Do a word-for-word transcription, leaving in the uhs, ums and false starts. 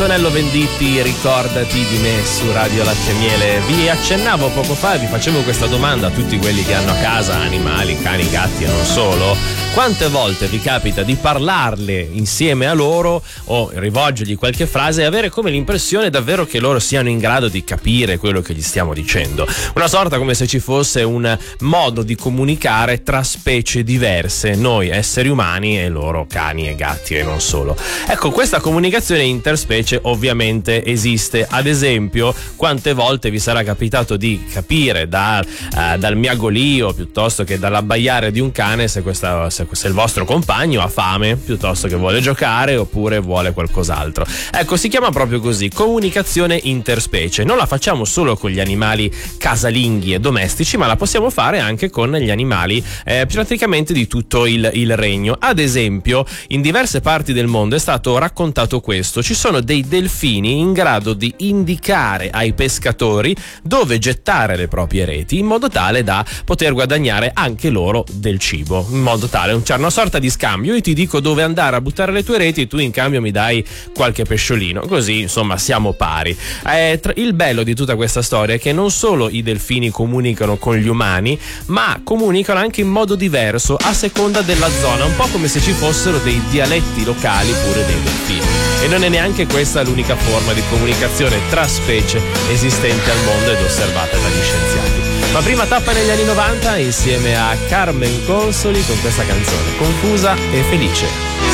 Antonello Venditti, ricordati di me su Radio Latte e Miele. Vi accennavo poco fa e vi facevo questa domanda a tutti quelli che hanno a casa animali, cani, gatti e non solo. Quante volte vi capita di parlarle insieme a loro o rivolgergli qualche frase e avere come l'impressione davvero che loro siano in grado di capire quello che gli stiamo dicendo? Una sorta come se ci fosse un modo di comunicare tra specie diverse, noi esseri umani e loro cani e gatti e non solo. Ecco, questa comunicazione interspecie ovviamente esiste. Ad esempio, quante volte vi sarà capitato di capire da, uh, dal miagolio piuttosto che dall'abbaiare di un cane se, questa, se, se il vostro compagno ha fame piuttosto che vuole giocare oppure vuole qualcos'altro. Ecco, si chiama proprio così, comunicazione interspecie. Non la facciamo solo con gli animali casalinghi e domestici, ma la possiamo fare anche con gli animali eh, praticamente di tutto il, il regno. Ad esempio, in diverse parti del mondo è stato raccontato questo: ci sono dei delfini in grado di indicare ai pescatori dove gettare le proprie reti in modo tale da poter guadagnare anche loro del cibo, in modo tale c'è una sorta di scambio. Io ti dico dove andare a buttare le tue reti e tu in cambio mi dai qualche pesciolino, così insomma siamo pari. Eh, il bello di tutta questa storia è che non solo i delfini comunicano con gli umani, ma comunicano anche in modo diverso a seconda della zona, un po' come se ci fossero dei dialetti locali pure dei delfini. E non è neanche questa l'unica forma di comunicazione tra specie esistente al mondo ed osservata dagli scienziati. Ma prima tappa negli anni novanta insieme a Carmen Consoli con questa canzone, Confusa e Felice.